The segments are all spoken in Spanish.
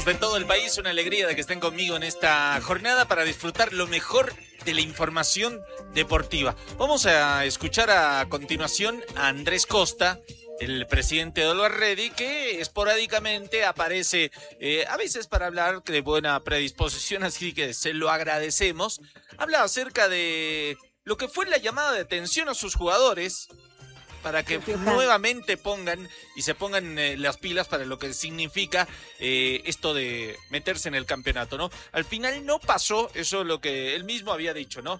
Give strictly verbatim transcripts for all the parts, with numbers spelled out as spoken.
amigos de todo el país, una alegría de que estén conmigo en esta jornada para disfrutar lo mejor de la información deportiva. Vamos a escuchar a continuación a Andrés Costa, el presidente de Olvarredi, que esporádicamente aparece eh, a veces para hablar de buena predisposición, así que se lo agradecemos. Habla acerca de lo que fue la llamada de atención a sus jugadores para que nuevamente pongan y se pongan eh, las pilas para lo que significa eh, esto de meterse en el campeonato, ¿no? Al final no pasó, eso es lo que él mismo había dicho, ¿no?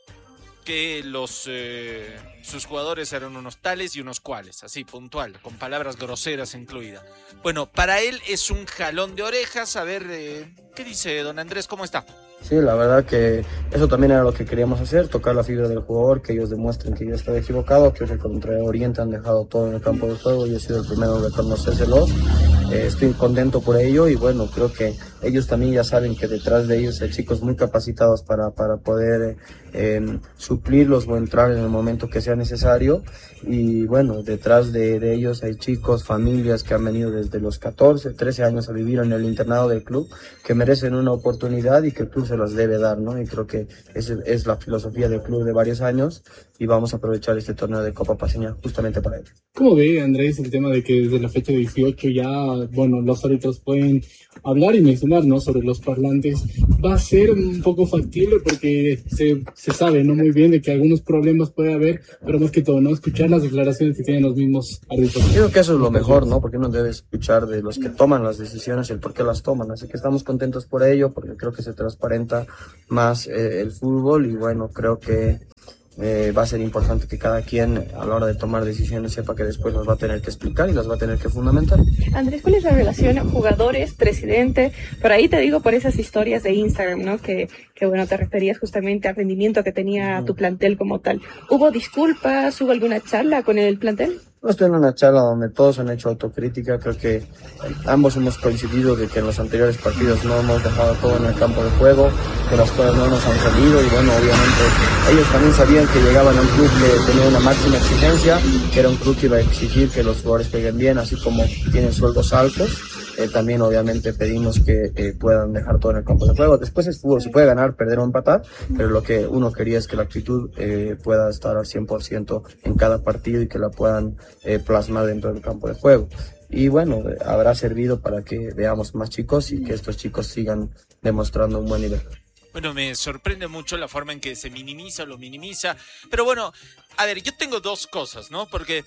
Que los eh, sus jugadores eran unos tales y unos cuales, así, puntual, con palabras groseras incluidas. Bueno, para él es un jalón de orejas. A ver, eh, ¿qué dice don Andrés? ¿Cómo está? Sí, la verdad que eso también era lo que queríamos hacer, tocar la fibra del jugador, que ellos demuestren que yo estaba equivocado, que contra Oriente han dejado todo en el campo de juego, yo he sido el primero en reconocérselo, eh, estoy contento por ello y bueno, creo que ellos también ya saben que detrás de ellos hay chicos muy capacitados para, para poder eh, suplirlos o entrar en el momento que sea necesario y bueno, detrás de, de ellos hay chicos, familias que han venido desde los catorce, trece años a vivir en el internado del club, que merecen una oportunidad y que el club se las debe dar, ¿no? Y creo que esa es la filosofía del club de varios años y vamos a aprovechar este torneo de Copa Paceña justamente para ello. ¿Cómo ve, Andrés, el tema de que desde la fecha dieciocho ya, bueno, los árbitros pueden hablar y mencionar, ¿no?, sobre los parlantes? ¿Va a ser un poco factible? Porque se, se sabe, ¿no?, muy bien de que algunos problemas puede haber, pero más que todo, ¿no?, escuchar las declaraciones que tienen los mismos árbitros. Creo que eso es lo mejor, ¿no?, porque uno debe escuchar de los que toman las decisiones y el por qué las toman, así que estamos contentos por ello, porque creo que se transparenta más eh, el fútbol y bueno, creo que Eh, va a ser importante que cada quien a la hora de tomar decisiones sepa que después las va a tener que explicar y las va a tener que fundamentar. Andrés, ¿cuál es la relación jugadores, presidente? Por ahí te digo por esas historias de Instagram, ¿no? Que, que bueno, te referías justamente al rendimiento que tenía uh-huh. tu plantel como tal. ¿Hubo disculpas? ¿Hubo alguna charla con el plantel? No estoy en una charla donde todos han hecho autocrítica, creo que ambos hemos coincidido de que en los anteriores partidos no hemos dejado todo en el campo de juego, que las cosas no nos han salido y bueno, obviamente ellos también sabían que llegaban a un club que tenía una máxima exigencia, que era un club que iba a exigir que los jugadores peguen bien, así como tienen sueldos altos. Eh, también obviamente pedimos que eh, puedan dejar todo en el campo de juego. Después es fútbol, se puede ganar, perder o empatar, pero lo que uno quería es que la actitud eh, pueda estar al cien por ciento en cada partido y que la puedan eh, plasmar dentro del campo de juego. Y bueno, eh, habrá servido para que veamos más chicos y que estos chicos sigan demostrando un buen nivel. Bueno, me sorprende mucho la forma en que se minimiza o lo minimiza, pero bueno, a ver, yo tengo dos cosas, ¿no? Porque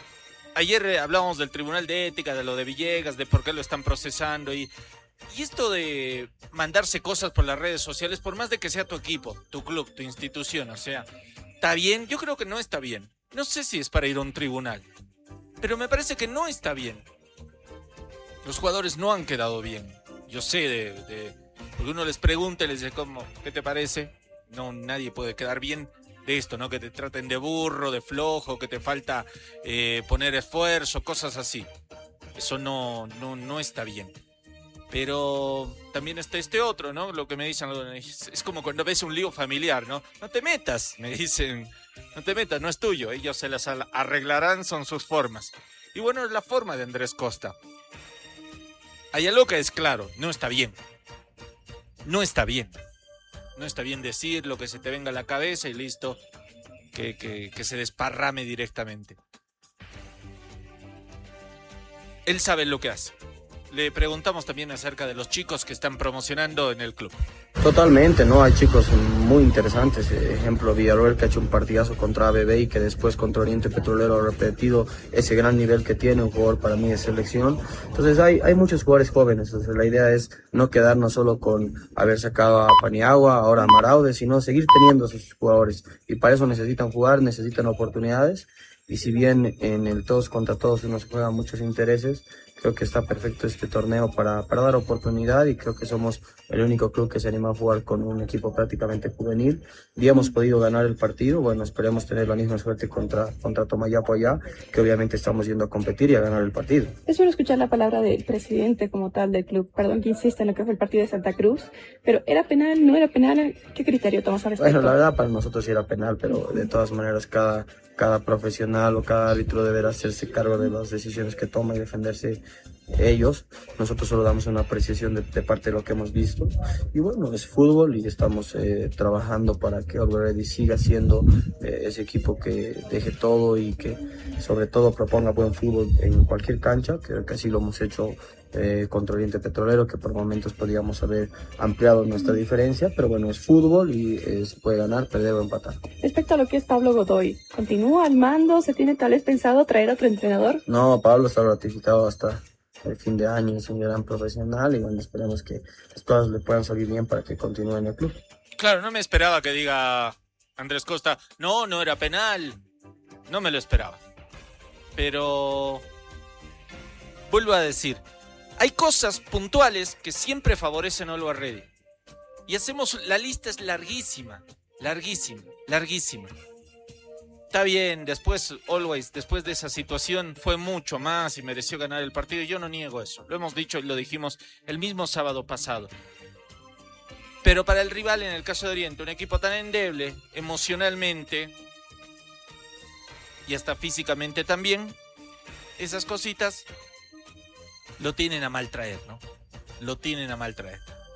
ayer hablábamos del Tribunal de Ética, de lo de Villegas, de por qué lo están procesando y, y esto de mandarse cosas por las redes sociales, por más de que sea tu equipo, tu club, tu institución, o sea, ¿está bien? Yo creo que no está bien. No sé si es para ir a un tribunal, pero me parece que no está bien. Los jugadores no han quedado bien. Yo sé de... de porque uno les pregunta y les dice, ¿cómo? ¿Qué te parece? No, nadie puede quedar bien de esto, ¿no? Que te traten de burro, de flojo, que te falta eh, poner esfuerzo, cosas así. Eso no, no, no está bien. Pero también está este otro, ¿no? Lo que me dicen, es como cuando ves un lío familiar, ¿no? No te metas, me dicen, no te metas, no es tuyo. Ellos se las arreglarán, son sus formas. Y bueno, es la forma de Andrés Costa. Hay algo que es claro, no está bien. No está bien. No está bien decir lo que se te venga a la cabeza y listo, que, que, que se desparrame directamente. Él sabe lo que hace. Le preguntamos también acerca de los chicos que están promocionando en el club. Totalmente, ¿no? Hay chicos muy interesantes. Ejemplo, Villarroel, que ha hecho un partidazo contra A B B y que después contra Oriente Petrolero ha repetido ese gran nivel que tiene, un jugador para mí de selección. Entonces hay, hay muchos jugadores jóvenes. Entonces, la idea es no quedarnos solo con haber sacado a Paniagua, ahora a Maraude, sino seguir teniendo esos jugadores. Y para eso necesitan jugar, necesitan oportunidades. Y si bien en el todos contra todos uno se juega muchos intereses, creo que está perfecto este torneo para, para dar oportunidad y creo que somos el único club que se anima a jugar con un equipo prácticamente juvenil. Y hemos podido ganar el partido, bueno, esperemos tener la misma suerte contra, contra Tomayapo allá, que obviamente estamos yendo a competir y a ganar el partido. Es bueno escuchar la palabra del presidente como tal del club, perdón que insista en lo que fue el partido de Santa Cruz, pero ¿era penal, no era penal? ¿Qué criterio tomas al respecto? Bueno, la verdad para nosotros sí era penal, pero de todas maneras cada, cada profesional o cada árbitro deberá hacerse cargo de las decisiones que toma y defenderse ellos. Nosotros solo damos una apreciación de, de parte de lo que hemos visto. Y bueno, es fútbol y estamos eh, trabajando para que Always Ready siga siendo eh, ese equipo que deje todo y que sobre todo proponga buen fútbol en cualquier cancha. Creo que así lo hemos hecho eh, contra Oriente Petrolero, que por momentos podríamos haber ampliado nuestra diferencia, pero bueno, es fútbol y eh, se puede ganar, perder o empatar. Respecto a lo que es Pablo Godoy, ¿continúa al mando? ¿Se tiene tal vez pensado traer otro entrenador? No, Pablo está ratificado hasta el fin de año, es un gran profesional y bueno, esperemos que las cosas le puedan salir bien para que continúe en el club. Claro, no me esperaba que diga Andrés Costa, no, no era penal, no me lo esperaba. Pero vuelvo a decir, hay cosas puntuales que siempre favorecen a Always Ready. Y hacemos, la lista es larguísima, larguísima, larguísima. Está bien, después, Always, después de esa situación fue mucho más y mereció ganar el partido. Yo no niego eso, lo hemos dicho y lo dijimos el mismo sábado pasado. Pero para el rival, en el caso de Oriente, un equipo tan endeble, emocionalmente y hasta físicamente también, esas cositas lo tienen a mal traer, ¿no? Lo tienen a mal traer.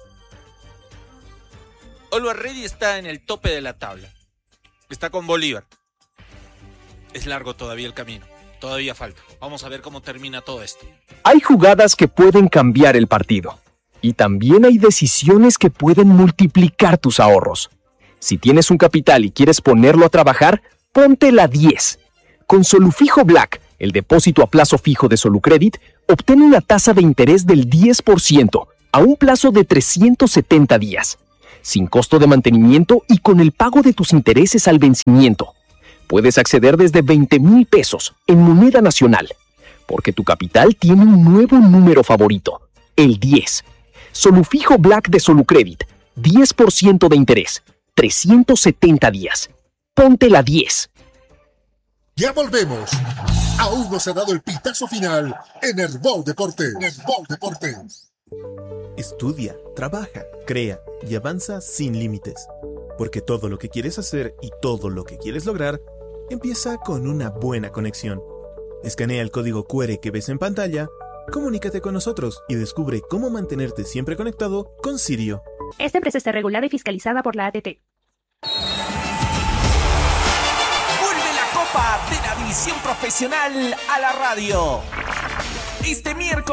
Always Ready está en el tope de la tabla. Está con Bolívar. Es largo todavía el camino. Todavía falta. Vamos a ver cómo termina todo esto. Hay jugadas que pueden cambiar el partido. Y también hay decisiones que pueden multiplicar tus ahorros. Si tienes un capital y quieres ponerlo a trabajar, ponte la diez. Con Solufijo Black, el depósito a plazo fijo de Solucredit, obtén una tasa de interés del diez por ciento a un plazo de trescientos setenta días, sin costo de mantenimiento y con el pago de tus intereses al vencimiento. Puedes acceder desde veinte mil pesos en moneda nacional, porque tu capital tiene un nuevo número favorito, el diez. Solufijo Black de Solucredit, diez por ciento de interés, trescientos setenta días. Ponte la diez. Ya volvemos. Aún no se ha dado el pitazo final en Herbol Deportes. Herbol Deportes. Estudia, trabaja, crea y avanza sin límites. Porque todo lo que quieres hacer y todo lo que quieres lograr empieza con una buena conexión. Escanea el código Q R que ves en pantalla, comunícate con nosotros y descubre cómo mantenerte siempre conectado con Sirio. Esta empresa está regulada y fiscalizada por la A T T. Vuelve la Copa de la División Profesional a la radio. Este miércoles